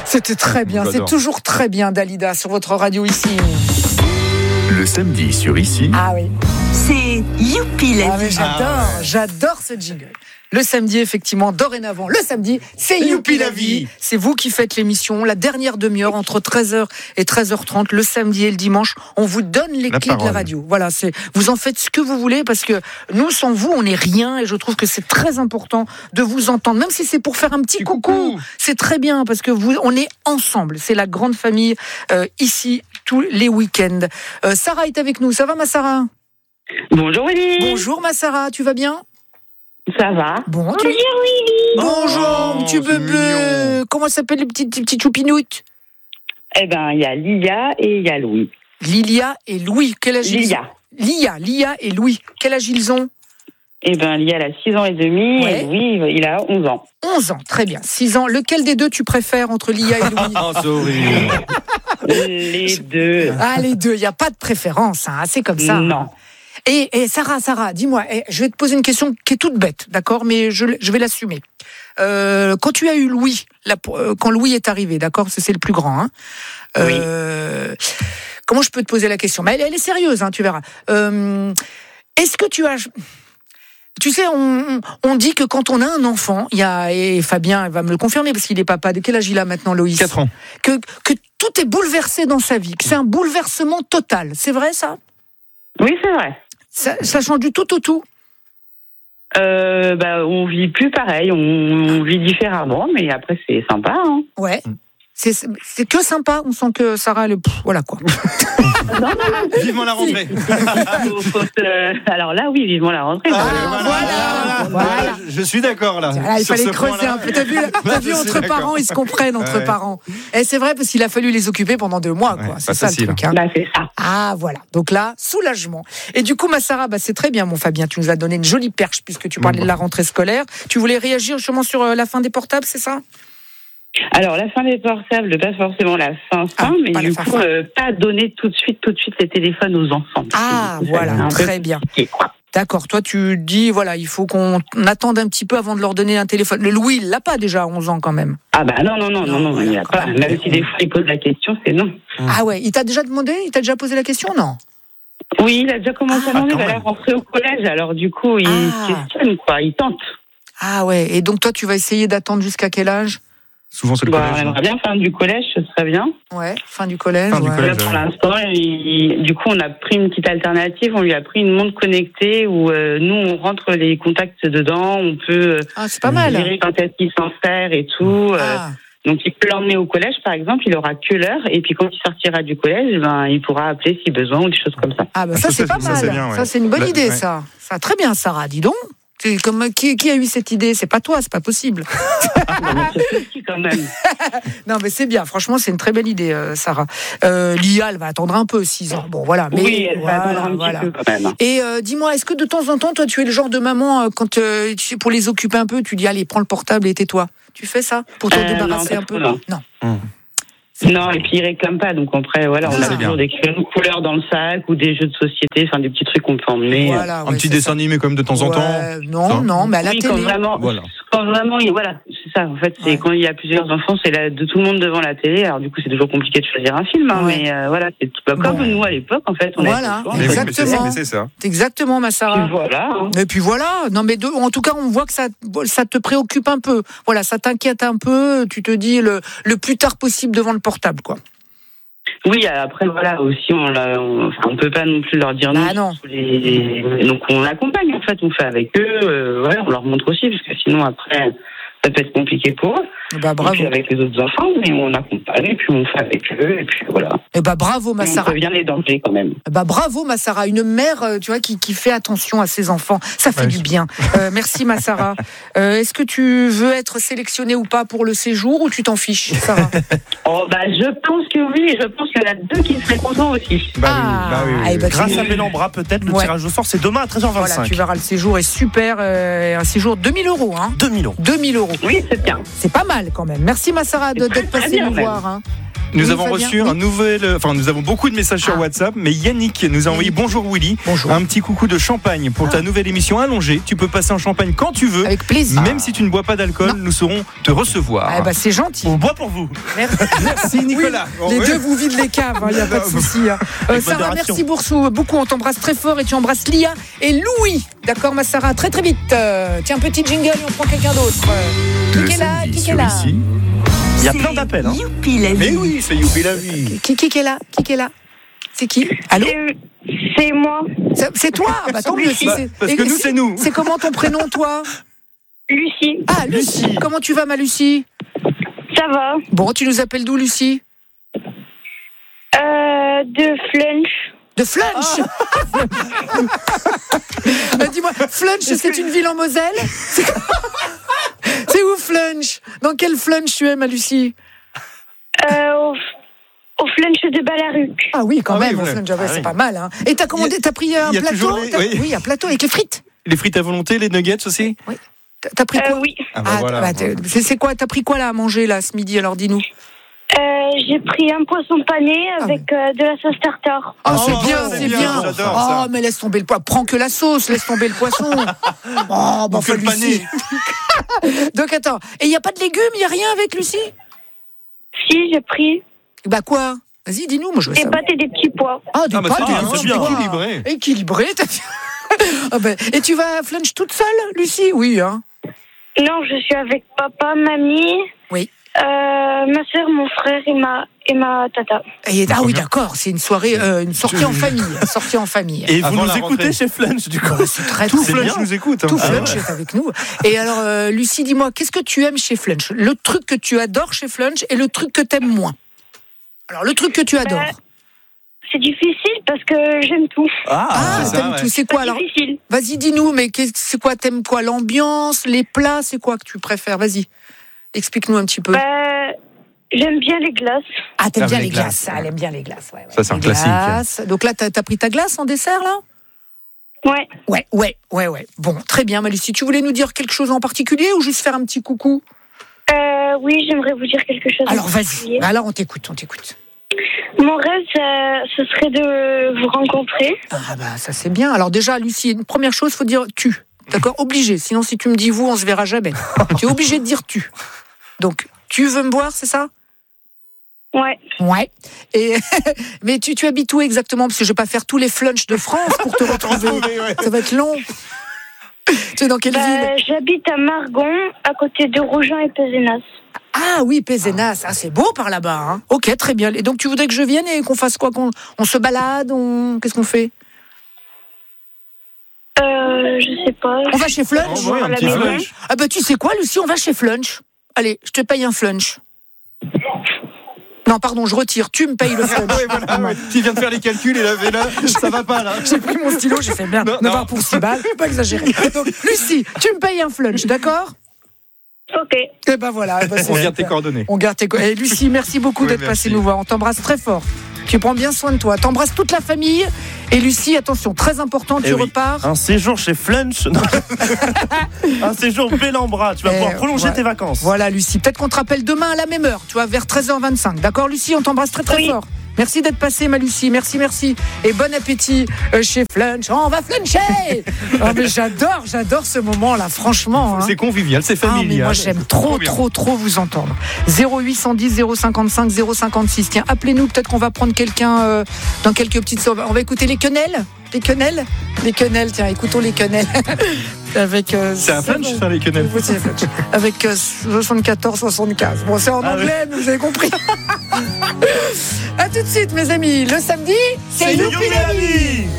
C'était très bien, c'est toujours très bien Dalida sur votre radio ici. Le samedi sur Ici. Ah oui. C'est Youpi la vie. J'adore ce jingle. Le samedi, effectivement, dorénavant, le samedi, c'est Youpi la vie. C'est vous qui faites l'émission, la dernière demi-heure entre 13h et 13h30, le samedi et le dimanche. On vous donne les clés de la radio. Voilà, vous en faites ce que vous voulez parce que nous, sans vous, on n'est rien et je trouve que c'est très important de vous entendre. Même si c'est pour faire un petit coucou, c'est très bien parce que on est ensemble. C'est la grande famille ici tous les week-ends. Sarah est avec nous. Ça va, ma Sarah ? Bonjour Willy. Bonjour, ma Sarah. Tu vas bien ? Ça va. Bonjour Willy. Bonjour, petit bébé. Comment s'appellent les petits choupinoutes ? Eh ben, il y a Lilia et il y a Louis. Lilia et Louis. Quel âge ils ont ? Lilia et Louis. Quel âge ils ont ? Eh ben, Lilia, elle a 6 ans et demi et Louis, il a 11 ans. 11 ans, très bien. 6 ans. Lequel des deux tu préfères entre Lilia et Louis ? Oh, c'est horrible. Les deux. Ah, les deux. Il n'y a pas de préférence. Hein. C'est comme ça. Non. Et Sarah, dis-moi, je vais te poser une question qui est toute bête, d'accord, mais je vais l'assumer. Quand tu as eu Louis, quand Louis est arrivé, d'accord, c'est le plus grand, hein, Oui. Comment je peux te poser la question ? Mais elle est sérieuse, hein, tu verras. Est-ce que tu as... Tu sais, on dit que quand on a un enfant, et Fabien va me le confirmer parce qu'il est papa. De quel âge il a maintenant, Loïs ? 4 ans. Que tout est bouleversé dans sa vie, que c'est un bouleversement total. C'est vrai, ça ? Oui, c'est vrai. Ça change du tout au tout. On vit plus pareil, on vit différemment, mais après c'est sympa. Hein. Ouais. C'est que sympa. On sent que Sarah, voilà quoi. Non. Vivement la rentrée. Alors là, oui, vivement la rentrée. Voilà. Je suis d'accord là. Il fallait creuser un peu. T'as vu entre parents, ils se comprennent entre parents. Et c'est vrai parce qu'il a fallu les occuper pendant 2 mois. Quoi. C'est ça facile. Le truc. Hein. C'est ça. Ah voilà. Donc là, soulagement. Et du coup, ma Sarah, c'est très bien, mon Fabien. Tu nous as donné une jolie perche puisque tu parlais de la rentrée scolaire. Tu voulais réagir justement sur la fin des portables, c'est ça ? Alors, la fin des portables, pas forcément la fin, mais du coup, pas donner tout de suite les téléphones aux enfants. Ah, voilà, très bien. D'accord, toi tu dis, voilà, il faut qu'on attende un petit peu avant de leur donner un téléphone. Le Louis, il l'a pas déjà à 11 ans quand même. Ah non, il l'a pas. Même si des fois il pose la question, c'est non. Ah ouais, il t'a déjà demandé ? Il t'a déjà posé la question, non ? Oui, il a déjà commencé à demander, elle est rentrée au collège, alors du coup, il questionne, quoi, il tente. Ah ouais, et donc toi tu vas essayer d'attendre jusqu'à quel âge ? Souvent c'est le collège. On aimerait bien fin du collège, ce serait bien. Ouais, fin du collège. Là, pour l'instant, du coup, on a pris une petite alternative. On lui a pris une montre connectée où nous, on rentre les contacts dedans. On peut c'est pas mal. Gérer quand est-ce qu'il s'en sert et tout. Donc, il peut l'emmener au collège, par exemple. Il aura que l'heure. Et puis, quand il sortira du collège, il pourra appeler si besoin ou des choses comme ça. Ah, ça, c'est pas mal. C'est bien, ça, c'est une bonne idée, ça. Ça, très bien, Sarah. Dis donc. Qui a eu cette idée ? C'est pas toi, c'est pas possible. Quand même. Non, mais c'est bien. Franchement, c'est une très belle idée, Sarah. Lia, elle va attendre un peu, 6 ans. Bon, voilà. Mais oui, elle va attendre un petit peu quand même. Et dis-moi, est-ce que de temps en temps, toi, tu es le genre de maman, quand pour les occuper un peu, tu dis, allez, prends le portable et tais-toi. Tu fais ça pour te débarrasser un peu ? Non. Non, et puis ils réclament pas, donc après, on a toujours des crayons de couleur dans le sac ou des jeux de société, enfin des petits trucs qu'on peut emmener. Voilà, un petit dessin animé comme de temps en temps. Non, mais à la télé. Quand vraiment, c'est ça. En fait, c'est quand il y a plusieurs enfants, c'est de tout le monde devant la télé. Alors du coup, c'est toujours compliqué de choisir un film, mais c'est comme nous à l'époque, en fait. Exactement. Mais c'est ça. Exactement, ma Sarah. Et puis voilà. Non, mais en tout cas, on voit que ça te préoccupe un peu. Voilà, ça t'inquiète un peu. Tu te dis le plus tard possible devant le portable, quoi. Oui, après aussi on peut pas non plus leur dire non. Non. Donc on accompagne en fait, on fait avec eux, on leur montre aussi parce que sinon après ça peut être compliqué pour eux. Bravo. Et puis avec les autres enfants, mais on accompagne et puis on fait avec eux et puis voilà. Bravo ma Sarah. On prévient les dangers quand même. Bravo ma Sarah, une mère tu vois qui fait attention à ses enfants, ça fait du bien. Merci ma Sarah. Est-ce que tu veux être sélectionnée ou pas pour le séjour ou tu t'en fiches, Sarah ? Je pense que oui, je pense qu'il y en a 2 qui seraient contents aussi. Grâce à Bellambra, peut-être le tirage au sort, c'est demain à 13h25. Voilà, tu verras, le séjour est super, un séjour 2000 €, hein. 2000 €. 2000 €. Oui, c'est bien. C'est pas mal quand même. Merci ma Sarah d'être passée nous voir. Hein. Nous Oui, avons Fabien, reçu oui. un nouvel. Enfin, nous avons beaucoup de messages sur WhatsApp, mais Yannick nous a envoyé bonjour Willy. Bonjour. Un petit coucou de champagne pour ta nouvelle émission allongée. Tu peux passer un champagne quand tu veux. Avec plaisir. Même si tu ne bois pas d'alcool, nous saurons te recevoir. Ah, bah, c'est gentil. On boit pour vous. Merci Nicolas. Les deux vous vident les caves, il n'y a pas de souci. Sarah, modération. merci beaucoup. On t'embrasse très fort et tu embrasses Lia et Louis. D'accord, ma Sarah, très très vite. Tiens, petit jingle et on prend quelqu'un d'autre. Le Qui est là samedi Qui est sur là ici, Il y a plein d'appels. Hein. Youpi la Mais vie. oui, c'est Youpi la vie. Qui est là Qui est là C'est qui Allô C'est moi, C'est toi Bah tant mieux. Bah, parce que nous, c'est nous. C'est comment ton prénom, toi Lucie. Ah, Lucie. Comment tu vas, ma Lucie? Ça va. Bon, tu nous appelles d'où, Lucie? De Flunch. De Flunch. Dis-moi, Flunch, c'est une ville en Moselle? C'est où Flunch? Dans quel Flunch tu es, ma Lucie? Au Flunch de Balaruc. Ah oui, quand Ah même, oui, au ouais. Flunch, Ah c'est oui. pas mal. Hein. Et t'as commandé, t'as pris un il y a plateau? toujours les- oui. Oui, un plateau avec les frites. Les frites à volonté, les nuggets aussi. T'as pris quoi? Oui. Ah bah voilà. C'est quoi? T'as pris quoi là à manger là ce midi? Alors dis-nous. J'ai pris un poisson pané avec de la sauce tartare. Oh, Oh, c'est bien, c'est c'est bien, bien. j'adore Oh, ça. mais laisse tomber le poisson. Prends que la sauce, laisse tomber le poisson. Oh, bon, Que le Lucie. pané. Donc attends, et il y a pas de légumes, il y a rien avec Lucie? Si, j'ai pris Bah quoi? Vas-y, dis-nous, moi je veux des savoir. pâtes et des petits pois. Ah, des Ah bah pâtes, c'est bien, des c'est petits bien. pois. Équilibré. Équilibré, t'as dit. Ah ben, et tu vas à Flunch toute seule, Lucie? Oui, hein. Non, je suis avec papa, mamie. Oui. Ma soeur, mon frère et ma tata. Ah oui, d'accord, c'est une soirée, une sortie en famille. Sortie en famille. Et vous Avant nous la écoutez rentrée. chez Flunch, du coup. C'est très, Tout très Flunch bien. nous écoute. Hein. Tout Ah Flunch ouais. est avec nous. Et alors, Lucie, dis-moi, qu'est-ce que tu aimes chez Flunch? Le truc que tu adores chez Flunch et le truc que t'aimes moins. Alors, le truc que tu adores. C'est difficile parce que j'aime tout. Ah, c'est ça, t'aimes ouais. tout. C'est quoi Pas alors? difficile. Vas-y, dis-nous, mais c'est quoi? T'aimes quoi? L'ambiance, les plats, c'est quoi que tu préfères? Vas-y, explique-nous un petit peu. J'aime bien les glaces. Ah, t'aimes Ah, bien les les glaces. glaces, Ah, elle aime bien les glaces. Ouais, Ça, c'est un Les classique. glaces. Donc là, t'as pris ta glace en dessert, là? Ouais. Ouais. Bon, très bien, ma Lucie. Tu voulais nous dire quelque chose en particulier ou juste faire un petit coucou? Oui, j'aimerais vous dire quelque chose. Alors, en vas-y. particulier. Alors, on t'écoute. Mon rêve, ce serait de vous rencontrer. Ah, bah, ça, c'est bien. Alors, déjà, Lucie, une première chose, faut dire tu. D'accord? Obligé. Sinon, si tu me dis vous, on se verra jamais. Tu es obligé de dire tu. Donc, tu veux me voir, c'est ça? Ouais. Ouais. Et mais tu habites où exactement? Parce que je vais pas faire tous les Flunch de France pour te retrouver. Ça va être long. Tu es dans quelle ville? J'habite à Margon, à côté de Rougeant et Pézenas. Ah oui, Pézenas. Ah, c'est beau par là-bas. Hein. Ok, très bien. Et donc tu voudrais que je vienne et qu'on fasse quoi? On se balade? Qu'est-ce qu'on fait? Je sais pas. On va chez Flunch? Oh, ouais, un À la petit maison. Flunch. Ah bah tu sais quoi, Lucie, on va chez Flunch. Allez, je te paye un Flunch. Non, pardon, je retire. Tu me payes le Flunch. Ouais, voilà, ouais. Tu viens de faire les calculs et là, ça va pas là. J'ai pris mon stylo, j'ai fait merde. Non, 9 non. heures pour 6 balles, pas exagéré. Donc, Lucie, tu me payes un Flunch, d'accord? Ok. Et ben voilà. Ben c'est On garde tes super. coordonnées. On garde tes coordonnées. Lucie, merci beaucoup Ouais, d'être merci. passée nous voir. On t'embrasse très fort. Tu prends bien soin de toi. T'embrasses toute la famille. Et Lucie, attention, très important, tu Eh oui. repars. Un séjour chez Flunch. Non. Un séjour bel en bras. Tu vas pouvoir prolonger voilà. tes vacances. Voilà, Lucie. Peut-être qu'on te rappelle demain à la même heure, tu vois, vers 13h25. D'accord, Lucie, on t'embrasse très très Oui. fort. Merci d'être passée, ma Lucie. Merci. Et bon appétit chez Flunch. Oh, on va fluncher. Oh, mais j'adore ce moment-là, franchement. Hein. C'est convivial, c'est Ah, mais familial. moi j'aime bien. trop vous entendre. 0810 055 056. Tiens, appelez-nous, peut-être qu'on va prendre quelqu'un dans quelques petites... On va écouter les quenelles. Les quenelles, tiens, écoutons les quenelles. Avec, C'est un Flunch, ça, les quenelles. Oui, c'est un Flunch. Avec 74-75. Bon, c'est en anglais, mais vous avez compris. À tout de suite, mes amis. Le samedi, c'est Youpi la vie.